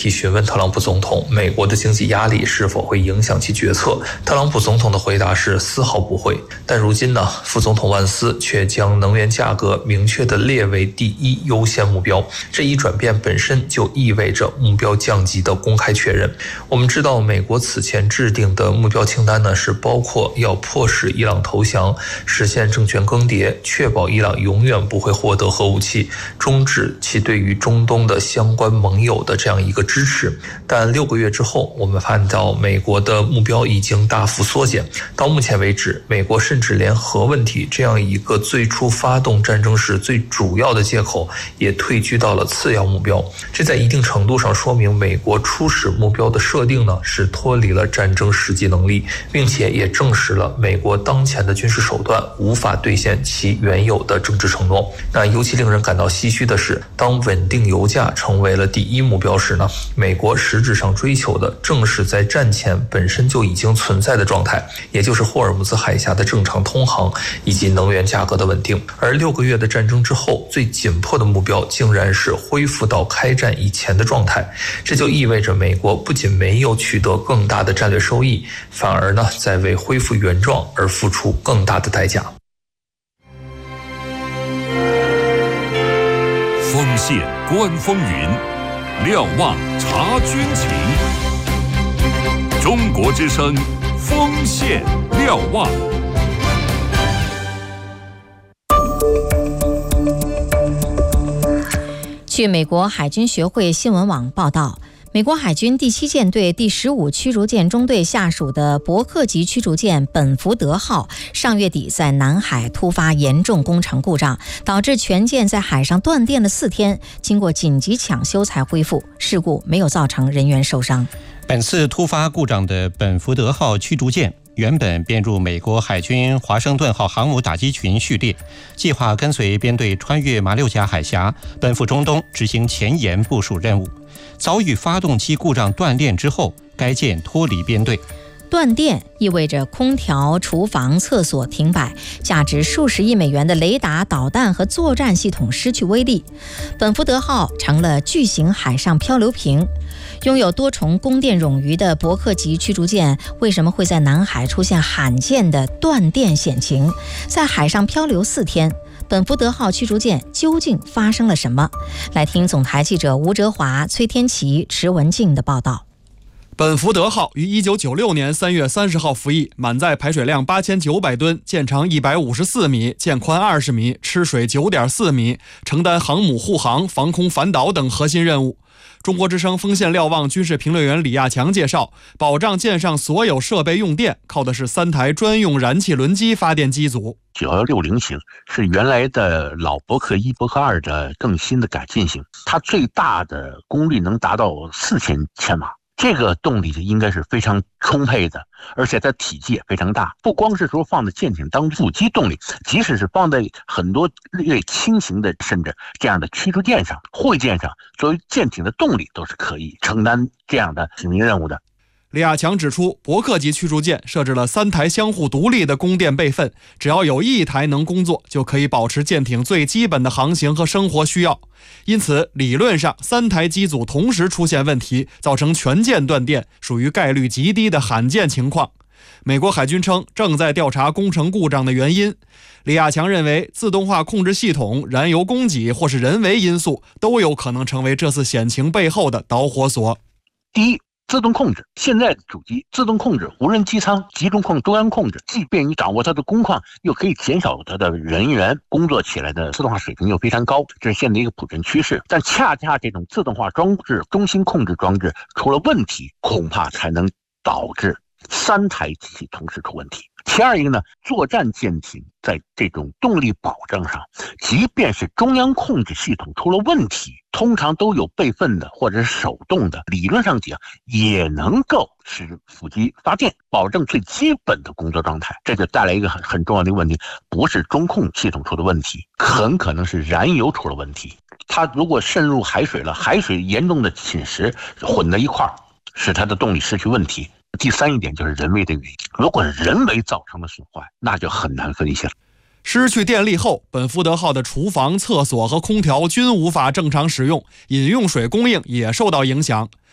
体询问特朗普总统，美国的经济压力是否会影响其决策。特朗普总统的回答是丝毫不会。但如今呢，副总统万斯却将能源价格明确地列为第一优先目标。这一转变本身就意味着目标降级的公开确认。我们知道，美国此前制定的目标清单呢，是包括要迫使伊朗投降、实现政权更迭、确保伊朗永远不会获得核武器、终止其对于中东的相关盟友的这样一个支持。但6个月之后，我们看到美国的目标已经大幅缩减。到目前为止，美国甚至连核问题这样一个最初发动战争时最主要的借口也退居到了次要目标。这在一定程度上说明，美国初始目标的设定呢，是脱离了战争实际能力，并且也证实了美国当前的军事手段无法兑现其原有的政治承诺。那尤其令人感到唏嘘的是，当稳定油价成为了第一目标时呢，美国实质上追求的正是在战前本身就已经存在的状态，也就是霍尔木兹海峡的正常通航以及能源价格的稳定。而6个月的战争之后，最紧迫的目标竟然是恢复到开战以前的状态。这就意味着美国不仅没有取得更大的战略收益，反而呢，在为恢复原状而付出更大的代价。 锋线观风云，瞭望察军情。中国之声，锋线瞭望。 据美国海军学会新闻网报道，美国海军第7舰队第15驱逐舰中队下属的伯克级驱逐舰本福德号上月底在南海突发严重工程故障，导致全舰在海上断电了4天，经过紧急抢修才恢复。事故没有造成人员受伤。 本次突发故障的本福德号驱逐舰原本编入美国海军华盛顿号航母打击群序列，计划跟随编队穿越马六甲海峡，奔赴中东执行前沿部署任务。遭遇发动机故障断电之后，该舰脱离编队。 断电意味着空调、厨房、厕所停摆，价值数十亿美元的雷达、导弹和作战系统失去威力。本福德号成了巨型海上漂流瓶。拥有多重供电冗余的伯克级驱逐舰为什么会在南海出现罕见的断电险情？在海上漂流4天，本福德号驱逐舰究竟发生了什么？来听总台记者吴哲华、崔天琪、池文静的报道。 本福德号于1996年3月30号服役，满载排水量8900吨，舰长154米，舰宽20米，吃水9.4米，承担航母护航、防空反导等核心任务。中国之声锋线瞭望军事评论员李亚强介绍，保障舰上所有设备用电，靠的是3台专用燃气轮机发电机组。 9160型是原来的老伯克1、伯克2的更新的改进型，它最大的功率能达到4000千瓦。这个动力应该是非常充沛的，而且它体积也非常大，不光是说放在舰艇当副机动力，即使是放在很多略轻型的甚至这样的驱逐舰上、护卫舰上，作为舰艇的动力都是可以承担这样的使命任务的。 李亚强指出，伯克级驱逐舰设置了3台相互独立的供电备份，只要有1台能工作，就可以保持舰艇最基本的航行和生活需要。因此，理论上3台机组同时出现问题，造成全舰断电，属于概率极低的罕见情况。美国海军称正在调查工程故障的原因。李亚强认为，自动化控制系统、燃油供给或是人为因素都有可能成为这次险情背后的导火索。 第一，自动控制，现在的主机自动控制，无人机舱集中控、中央控制，既便于掌握它的工况，又可以减少它的人员工作起来的自动化水平又非常高，这是现在一个普遍趋势。但恰恰这种自动化装置、中心控制装置出了问题，恐怕才能导致3台机器同时出问题。其二一个呢，作战舰艇在这种动力保障上，即便是中央控制系统出了问题，通常都有备份的或者是手动的，理论上讲也能够使副机发电，保证最基本的工作状态。这就带来一个很重要的一个问题，不是中控系统出的问题，很可能是燃油出了问题。它如果渗入海水了，海水严重的侵蚀混在一块儿，使它的动力失去问题。第三一点就是人为的原因，如果人为造成的损坏，那就很难分析了。 失去电力后，本福德号的厨房、厕所和空调均无法正常使用，饮用水供应也受到影响。